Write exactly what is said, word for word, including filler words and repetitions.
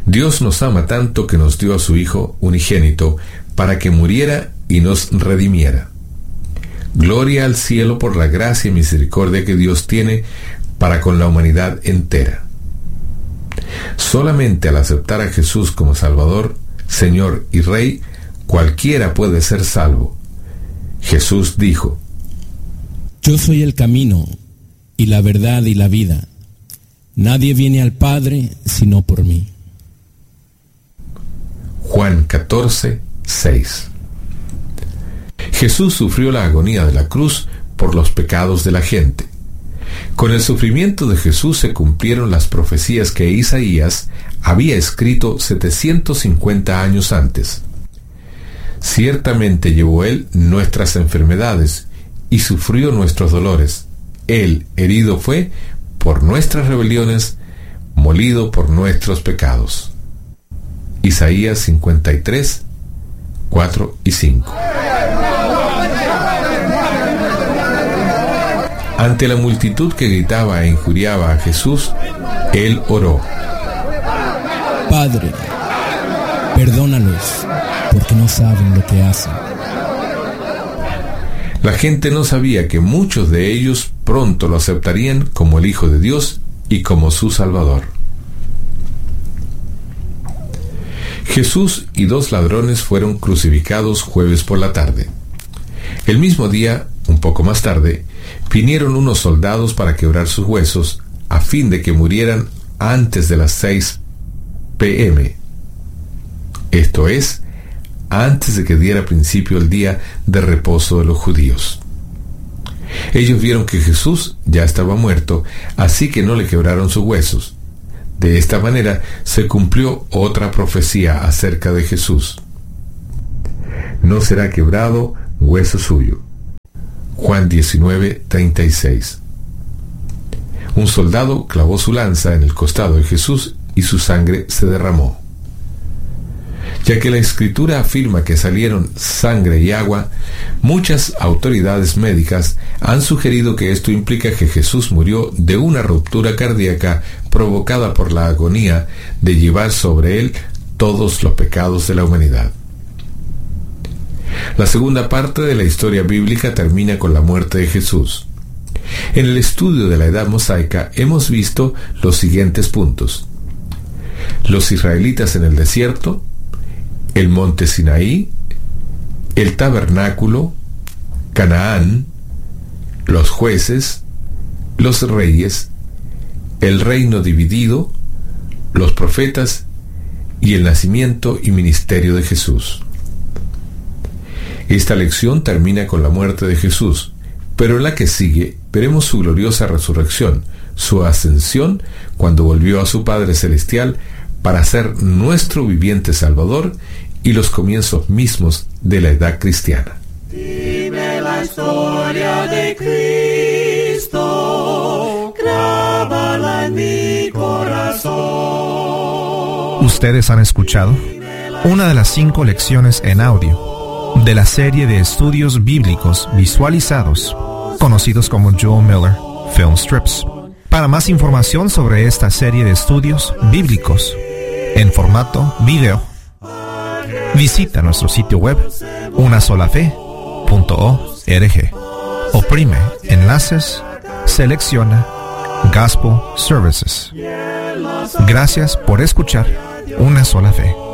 Dios nos ama tanto que nos dio a su Hijo unigénito para que muriera y nos redimiera. Gloria al cielo por la gracia y misericordia que Dios tiene para con la humanidad entera. Solamente al aceptar a Jesús como Salvador, Señor y Rey, cualquiera puede ser salvo. Jesús dijo: Yo soy el camino y la verdad y la vida. Nadie viene al Padre sino por mí. Juan catorce, seis. Jesús sufrió la agonía de la cruz por los pecados de la gente. Con el sufrimiento de Jesús se cumplieron las profecías que Isaías había escrito setecientos cincuenta años antes. Ciertamente llevó él nuestras enfermedades y sufrió nuestros dolores. Él herido fue por nuestras rebeliones, molido por nuestros pecados. Isaías cincuenta y tres, cuatro y cinco. Ante la multitud que gritaba e injuriaba a Jesús, él oró: Padre, perdónalos, porque no saben lo que hacen. La gente no sabía que muchos de ellos pronto lo aceptarían como el Hijo de Dios y como su Salvador. Jesús y dos ladrones fueron crucificados jueves por la tarde. El mismo día, un poco más tarde, vinieron unos soldados para quebrar sus huesos, a fin de que murieran antes de las seis pe eme. Esto es, antes de que diera principio el día de reposo de los judíos. Ellos vieron que Jesús ya estaba muerto, así que no le quebraron sus huesos. De esta manera se cumplió otra profecía acerca de Jesús: no será quebrado hueso suyo. Juan diecinueve, treinta y seis. Un soldado clavó su lanza en el costado de Jesús y su sangre se derramó. Ya que la Escritura afirma que salieron sangre y agua, muchas autoridades médicas han sugerido que esto implica que Jesús murió de una ruptura cardíaca provocada por la agonía de llevar sobre él todos los pecados de la humanidad. La segunda parte de la historia bíblica termina con la muerte de Jesús. En el estudio de la Edad Mosaica hemos visto los siguientes puntos: los israelitas en el desierto, el monte Sinaí, el tabernáculo, Canaán, los jueces, los reyes, el reino dividido, los profetas y el nacimiento y ministerio de Jesús. Esta lección termina con la muerte de Jesús, pero en la que sigue veremos su gloriosa resurrección, su ascensión cuando volvió a su Padre Celestial para ser nuestro viviente Salvador y los comienzos mismos de la edad cristiana. Dime la historia de Cristo, grábala en mi corazón. Ustedes han escuchado una de las cinco lecciones en audio de la serie de estudios bíblicos visualizados, conocidos como Joel Miller Film Strips. Para más información sobre esta serie de estudios bíblicos en formato video, visita nuestro sitio web una sola fe punto org. Oprime enlaces, selecciona Gospel Services. Gracias por escuchar Una Sola Fe.